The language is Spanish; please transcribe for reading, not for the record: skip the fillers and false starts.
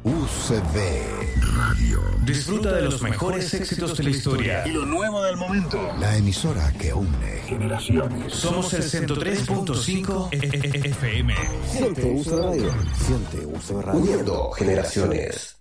UCB Radio. Disfruta de los mejores éxitos de la historia y lo nuevo del momento. La emisora que une generaciones. Somos el 103.5 FM. Siente UCB Radio. Siente UCB Radio. Uniendo generaciones.